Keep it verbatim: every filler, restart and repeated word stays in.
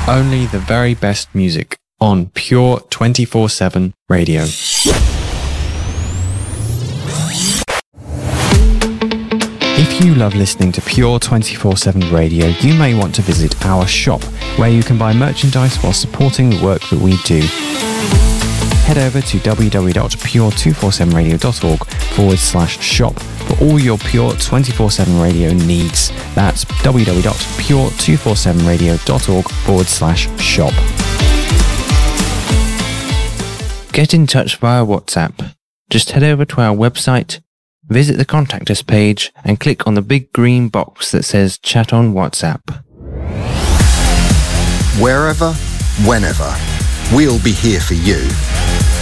Only the very best music on Pure twenty-four seven Radio. If you love listening to Pure twenty-four seven Radio, you may want to visit our shop, where you can buy merchandise while supporting the work that we do. Head over to www.pure two forty-seven radio dot org forward slash shop for all your Pure twenty-four seven Radio needs. That's www.pure two forty-seven radio dot org forward slash shop. Get in touch via WhatsApp. Just head over to our website, visit the Contact Us page, and click on the big green box that says Chat on WhatsApp. Wherever, whenever, we'll be here for you.